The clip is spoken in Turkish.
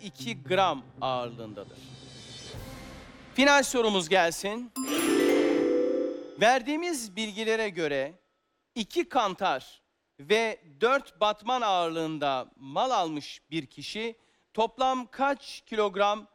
2 gram ağırlığındadır. Final sorumuz gelsin. Verdiğimiz bilgilere göre 2 kantar ve 4 batman ağırlığında mal almış bir kişi toplam kaç kilogram